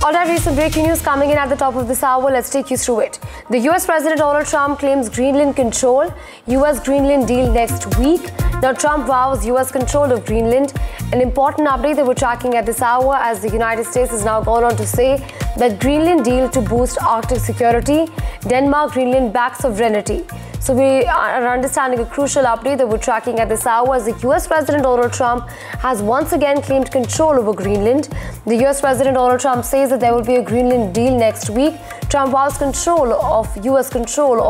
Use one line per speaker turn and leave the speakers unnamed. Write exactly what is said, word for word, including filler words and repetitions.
All right, recent breaking news coming in at the top of this hour. Let's take you through it. The U S President Donald Trump claims Greenland control. U S Greenland deal next week. Now, Trump vows U S control of Greenland. An important update that we're tracking at this hour, as the United States has now gone on to say that Greenland deal to boost Arctic security. Denmark, Greenland back sovereignty. So we are understanding a crucial update that we're tracking at this hour, as the U S President Donald Trump has once again claimed control over Greenland. The U S President Donald Trump says that there will be a Greenland deal next week. Trump vows control of U S control